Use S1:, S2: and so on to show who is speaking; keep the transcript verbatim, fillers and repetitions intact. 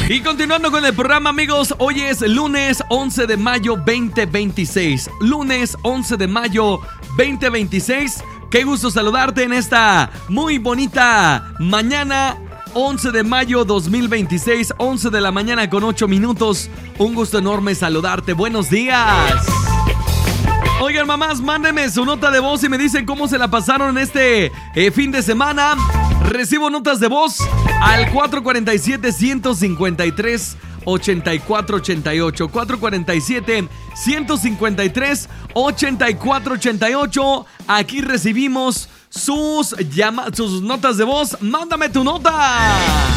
S1: Y continuando con el programa, amigos, hoy es lunes once de mayo veinte veintiséis. Lunes once de mayo veinte veintiséis. Qué gusto saludarte en esta muy bonita mañana. once de mayo dos mil veintiséis, once de la mañana con ocho minutos. Un gusto enorme saludarte. Buenos días. Oigan, mamás, mándenme su nota de voz y me dicen cómo se la pasaron este eh, fin de semana. Recibo notas de voz al cuatro cuatro siete, uno cinco tres, ocho cuatro ocho ocho. cuatro cuatro siete, uno cinco tres, ocho cuatro ocho ocho. Aquí recibimos sus, llama- sus notas de voz. Mándame tu nota.